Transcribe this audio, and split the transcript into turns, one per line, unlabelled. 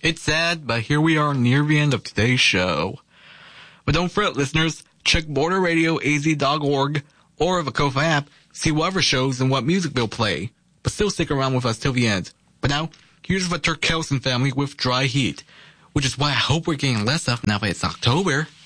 It's sad, but here we are near the end of today's show. But don't fret, listeners. Check borderradioaz.org or the Kofa app, see whatever shows and what music they'll play. But still stick around with us till the end. But now, here's the Turk Kelson family with Dry Heat, which is why I hope we're getting less of now that it's October.